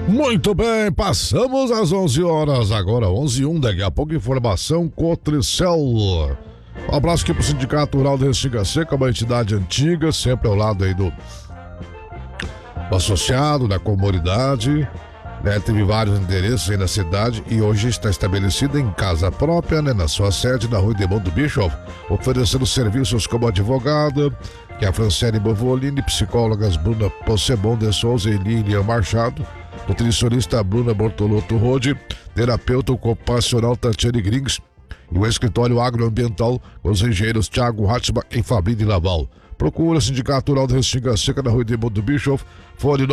Muito bem, passamos às 11 horas, agora 11h01, daqui a pouco informação Cotricel. Um abraço aqui pro Sindicato Rural de Restinga Seca, uma entidade antiga, sempre ao lado aí do associado, da comunidade, né? Teve vários endereços aí na cidade e hoje está estabelecida em casa própria, né? Na sua sede, na Rua Edmundo Bischoff, oferecendo serviços como advogada, que é a Franciele Bovolini, psicólogas Bruna Possebon de Souza e Lilian Machado, nutricionista Bruna Bortolotto Rode, terapeuta ocupacional Tatiane Grings e o escritório agroambiental com os engenheiros Thiago Hatzbach e Fabrini Laval. Procura o Sindicato Rural de Restinga Seca na Rua Edmundo Bischoff, fone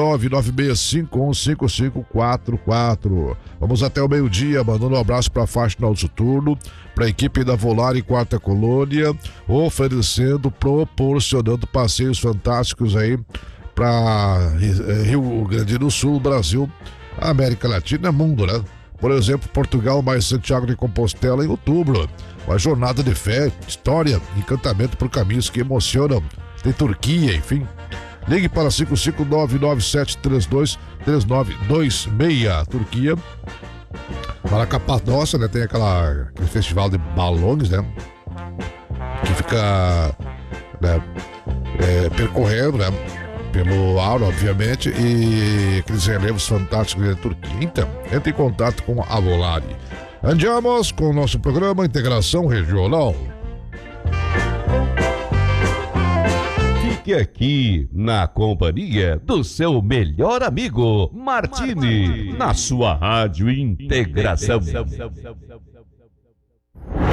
996515544. Vamos até o meio-dia, mandando um abraço para a faixa final do turno, para a equipe da Volare Quarta Colônia, proporcionando passeios fantásticos aí para Rio Grande do Sul, Brasil, América Latina, mundo, né? Por exemplo, Portugal mais Santiago de Compostela em outubro. Uma jornada de fé, história, encantamento por caminhos que emocionam. Tem Turquia, enfim. Ligue para 55997323926. Turquia. Para a Capadócia, né? Tem aquele festival de balões, né? Que fica, né, percorrendo, né? Pelo ar, obviamente, e aqueles relevos fantásticos da Turquia. Então, entre em contato com a Volare. Andiamo com o nosso programa Integração Regional. Fique aqui na companhia do seu melhor amigo, Martini, na sua Rádio Integração.